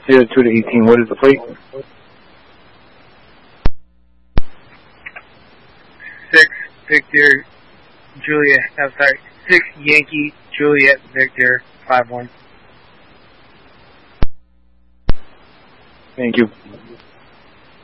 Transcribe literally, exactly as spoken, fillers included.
zero two to eighteen. What is the plate? Six Victor Juliet. I'm sorry. Six Yankee Juliet Victor five one. Thank you.